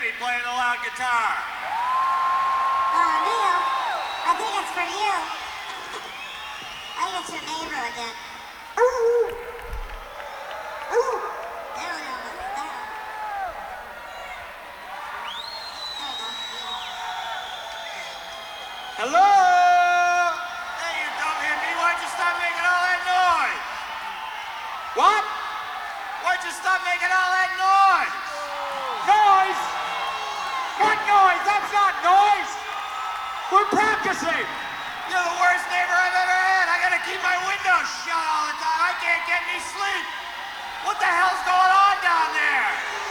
Jimmy playing the loud guitar? Neil, I think it's for you. I think it's your neighbor again. Hello? Hey, you dumb hippie, why'd you stop making all that noise? What? Why'd you stop making all that noise? Noise? What noise? That's not noise! We're practicing! You're the worst neighbor I've ever had. I gotta keep my windows shut all the time. I can't get any sleep. What the hell's going on down there?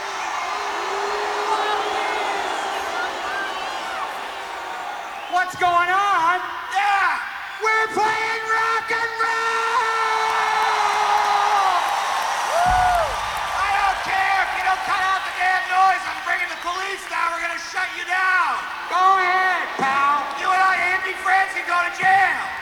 What's going on? Yeah! We're playing rock and roll! Woo! I don't care if you don't cut out the damn noise. I'm bringing the police now. We're gonna shut you down. Go ahead, pal. You and I hippie friends can go to jail.